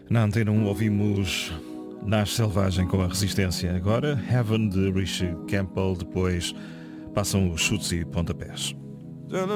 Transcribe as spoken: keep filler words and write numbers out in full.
Na Antena um ouvimos Nasce Selvagem com a Resistência. Agora Heaven de Richie Campbell, depois passam os chutes e pontapés.